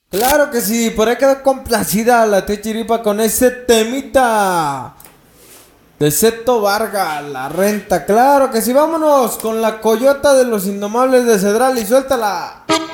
Claro que sí, por ahí quedó complacida la tía Chiripa con ese temita de Seto Vargas, la renta. Claro que sí, vámonos con la coyota de los indomables de Cedral y suéltala.